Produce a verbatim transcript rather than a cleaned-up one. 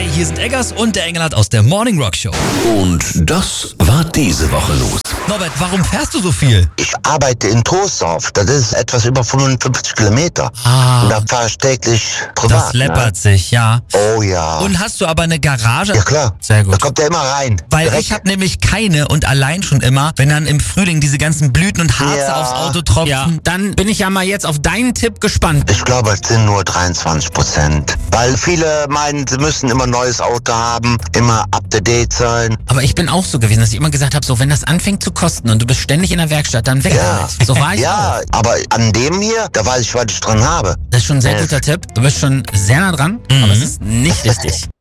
Hi, hier sind Eggers und der Engelhardt aus der Morning Rock Show. Und das war diese Woche los. Norbert, warum fährst du so viel? Ich arbeite in Troisdorf, das ist etwas über fünfundfünfzig Kilometer. Ah, Und da fahre ich täglich privat. das läppert sich, ja. Ne? Oh ja. Und hast du aber eine Garage? Ja klar. Sehr Da gut. kommt er immer rein. Weil Direkt. ich habe nämlich keine und allein schon immer, wenn dann im Frühling diese ganzen Blüten und Harze Ja. aufs Auto tropfen, Ja, dann bin ich ja mal jetzt auf deinen Tipp gespannt. Ich glaube, es sind nur dreiundzwanzig Prozent. Weil viele meinen, sie müssen immer ein neues Auto haben, immer up-to-date sein. Aber ich bin auch so gewesen, dass ich immer gesagt habe, so wenn das anfängt zu kosten und du bist ständig in der Werkstatt, dann weg Ja. damit. So war ich Ja, auch. aber an dem hier, da weiß ich, was ich dran habe. Das ist schon ein sehr Ja. guter Tipp. Du bist schon sehr nah dran, aber es ist nicht richtig.